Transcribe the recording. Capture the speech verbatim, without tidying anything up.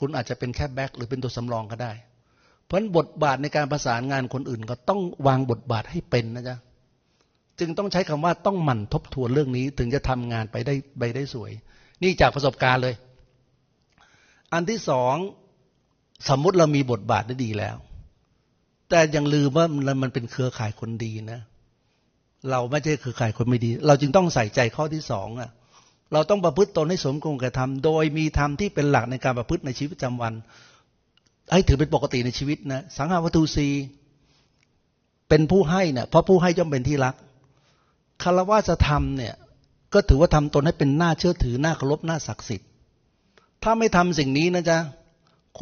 คุณอาจจะเป็นแค่แบ็คหรือเป็นตัวสำรองก็ได้เพราะฉะนั้นบทบาทในการประสานงานคนอื่นก็ต้องวางบทบาทให้เป็นนะจ๊ะจึงต้องใช้คำว่าต้องหมั่นทบทวนเรื่องนี้ถึงจะทำงานไปได้ไปได้สวยนี่จากประสบการณ์เลยอันที่สองสมมุติเรามีบทบาทได้ดีแล้วแต่ยังลืมว่ามันเป็นเครือข่ายคนดีนะเราไม่ใช่เครือข่ายคนไม่ดีเราจึงต้องใส่ใจข้อที่สองอ่ะเราต้องประพฤติตนให้สมควรแก่ธรรมโดยมีธรรมที่เป็นหลักในการประพฤติในชีวิตประจำวันให้ถือเป็นปกติในชีวิตนะสังฆวัตถุสีเป็นผู้ให้เนี่ยเพราะผู้ให้ย่อมเป็นที่รักคารวะธรรมเนี่ยก็ถือว่าทำตนให้เป็นน่าเชื่อถือน่าเคารพน่าศักดิ์สิทธิ์ถ้าไม่ทำสิ่งนี้นะจ๊ะ